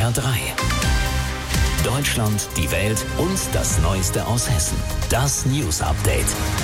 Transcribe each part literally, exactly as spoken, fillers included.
R drei. Deutschland, die Welt und das Neueste aus Hessen. Das News Update.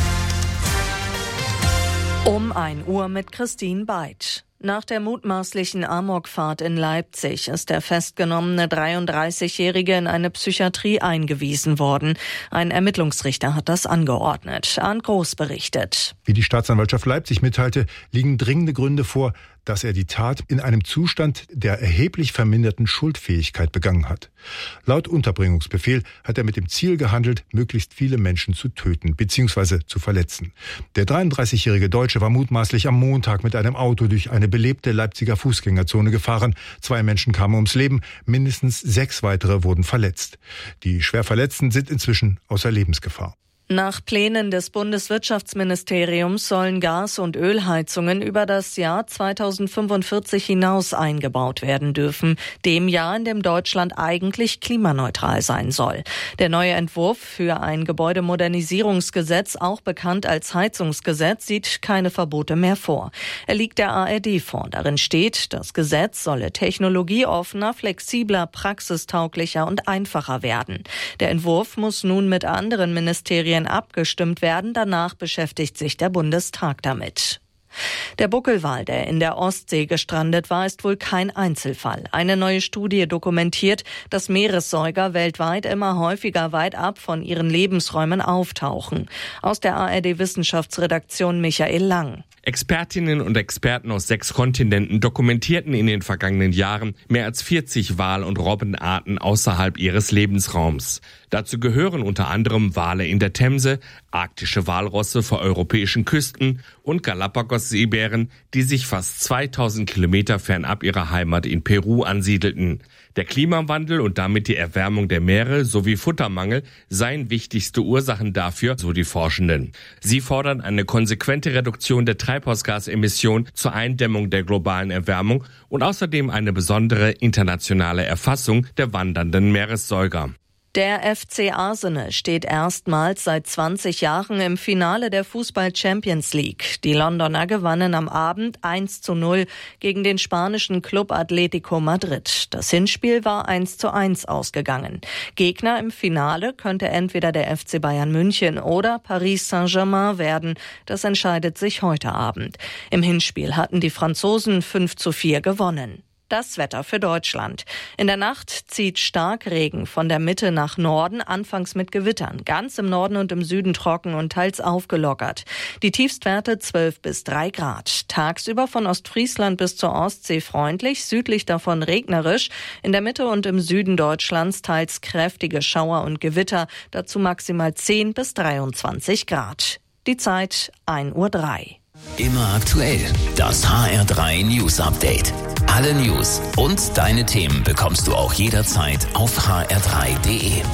Um ein Uhr mit Christine Beitsch. Nach der mutmaßlichen Amokfahrt in Leipzig ist der festgenommene dreiunddreißigjährige in eine Psychiatrie eingewiesen worden. Ein Ermittlungsrichter hat das angeordnet. Arndt Groß berichtet. Wie die Staatsanwaltschaft Leipzig mitteilte, liegen dringende Gründe vor, dass er die Tat in einem Zustand der erheblich verminderten Schuldfähigkeit begangen hat. Laut Unterbringungsbefehl hat er mit dem Ziel gehandelt, möglichst viele Menschen zu töten bzw. zu verletzen. Der dreiunddreißigjährige Deutsche war mutmaßlich am Montag mit einem Auto durch eine belebte Leipziger Fußgängerzone gefahren. Zwei Menschen kamen ums Leben, mindestens sechs weitere wurden verletzt. Die Schwerverletzten sind inzwischen außer Lebensgefahr. Nach Plänen des Bundeswirtschaftsministeriums sollen Gas- und Ölheizungen über das Jahr zweitausendfünfundvierzig hinaus eingebaut werden dürfen, dem Jahr, in dem Deutschland eigentlich klimaneutral sein soll. Der neue Entwurf für ein Gebäudemodernisierungsgesetz, auch bekannt als Heizungsgesetz, sieht keine Verbote mehr vor. Er liegt der A R D vor. Darin steht, das Gesetz solle technologieoffener, flexibler, praxistauglicher und einfacher werden. Der Entwurf muss nun mit anderen Ministerien abgestimmt werden. Danach beschäftigt sich der Bundestag damit. Der Buckelwal, der in der Ostsee gestrandet war, ist wohl kein Einzelfall. Eine neue Studie dokumentiert, dass Meeressäuger weltweit immer häufiger weit ab von ihren Lebensräumen auftauchen. Aus der A R D-Wissenschaftsredaktion Michael Lang. Expertinnen und Experten aus sechs Kontinenten dokumentierten in den vergangenen Jahren mehr als vierzig Wal- und Robbenarten außerhalb ihres Lebensraums. Dazu gehören unter anderem Wale in der Themse, arktische Walrosse vor europäischen Küsten und Galapagos-Seebären, die sich fast zweitausend Kilometer fernab ihrer Heimat in Peru ansiedelten. Der Klimawandel und damit die Erwärmung der Meere sowie Futtermangel seien wichtigste Ursachen dafür, so die Forschenden. Sie fordern eine konsequente Reduktion der Treibhausgasemissionen zur Eindämmung der globalen Erwärmung und außerdem eine besondere internationale Erfassung der wandernden Meeressäuger. Der F C Arsene steht erstmals seit zwanzig Jahren im Finale der Fußball-Champions League. Die Londoner gewannen am Abend eins zu null gegen den spanischen Club Atletico Madrid. Das Hinspiel war eins zu eins ausgegangen. Gegner im Finale könnte entweder der F C Bayern München oder Paris Saint-Germain werden. Das entscheidet sich heute Abend. Im Hinspiel hatten die Franzosen fünf zu vier gewonnen. Das Wetter für Deutschland. In der Nacht zieht Starkregen von der Mitte nach Norden, anfangs mit Gewittern. Ganz im Norden und im Süden trocken und teils aufgelockert. Die Tiefstwerte zwölf bis drei Grad. Tagsüber von Ostfriesland bis zur Ostsee freundlich, südlich davon regnerisch. In der Mitte und im Süden Deutschlands teils kräftige Schauer und Gewitter. Dazu maximal zehn bis dreiundzwanzig Grad. Die Zeit ein Uhr drei. Immer aktuell. Das H R drei News Update. Alle News und deine Themen bekommst du auch jederzeit auf h r drei punkt d e.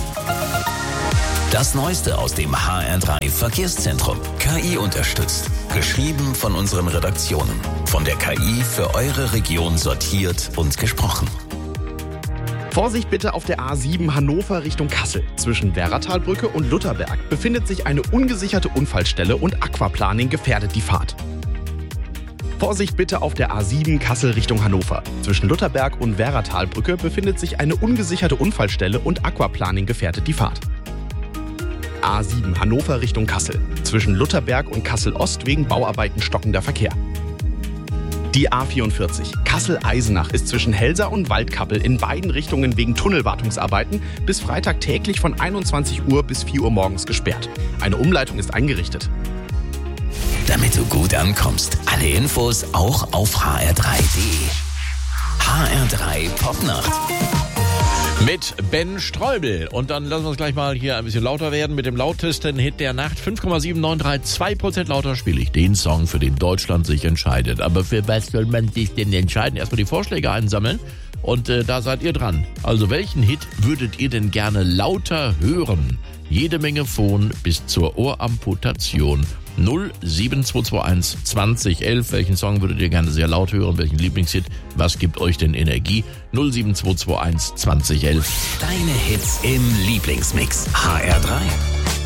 Das Neueste aus dem H R drei Verkehrszentrum. K I unterstützt. Geschrieben von unseren Redaktionen. Von der K I für eure Region sortiert und gesprochen. Vorsicht bitte auf der A sieben Hannover Richtung Kassel. Zwischen Werratalbrücke und Lutherberg befindet sich eine ungesicherte Unfallstelle und Aquaplaning gefährdet die Fahrt. Vorsicht bitte auf der A sieben Kassel Richtung Hannover. Zwischen Lutherberg und Werratalbrücke befindet sich eine ungesicherte Unfallstelle und Aquaplaning gefährdet die Fahrt. A sieben Hannover Richtung Kassel. Zwischen Lutherberg und Kassel Ost wegen Bauarbeiten stockender Verkehr. Die A vierundvierzig Kassel-Eisenach ist zwischen Helsa und Waldkappel in beiden Richtungen wegen Tunnelwartungsarbeiten bis Freitag täglich von einundzwanzig Uhr bis vier Uhr morgens gesperrt. Eine Umleitung ist eingerichtet. Damit du gut ankommst, alle Infos auch auf h r drei punkt d e. H R drei Popnacht. Mit Ben Streubel. Und dann lassen wir uns gleich mal hier ein bisschen lauter werden mit dem lautesten Hit der Nacht. fünf Komma sieben neun drei, zwei Prozent lauter spiele ich den Song, für den Deutschland sich entscheidet. Aber für was soll man sich denn entscheiden? Erstmal die Vorschläge einsammeln. Und äh, da seid ihr dran. Also welchen Hit würdet ihr denn gerne lauter hören? Jede Menge Phon bis zur Ohramputation. null sieben zwei zwei eins zwanzig elf. Welchen Song würdet ihr gerne sehr laut hören? Welchen Lieblingshit? Was gibt euch denn Energie? null sieben zwei zwei eins zwanzig elf. Deine Hits im Lieblingsmix. H R drei.